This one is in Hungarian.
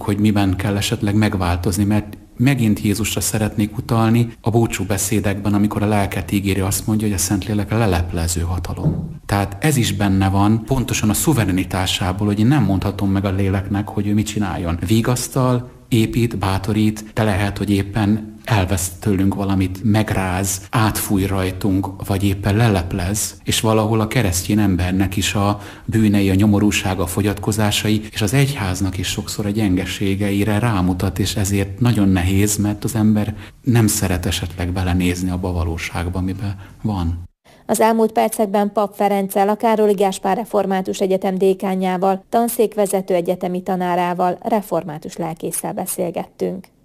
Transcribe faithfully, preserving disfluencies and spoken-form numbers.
hogy miben kell esetleg megváltozni, mert megint Jézusra szeretnék utalni a búcsú beszédekben, amikor a lelket ígéri, azt mondja, hogy a Szentlélek a leleplező hatalom. Tehát ez is benne van, pontosan a szuverenitásából, hogy én nem mondhatom meg a léleknek, hogy ő mit csináljon. Vigasztal, épít, bátorít, de lehet, hogy éppen elvesz tőlünk valamit, megráz, átfúj rajtunk, vagy éppen leleplez, és valahol a keresztény embernek is a bűnei, a nyomorúsága, a fogyatkozásai, és az egyháznak is sokszor a gyengeségeire rámutat, és ezért nagyon nehéz, mert az ember nem szeret esetleg belenézni abba a valóságba, amiben van. Az elmúlt percekben Pap Ferenccel, a Károly Gáspár Református Egyetem dékánjával, tanszékvezető egyetemi tanárával, református lelkésszel beszélgettünk.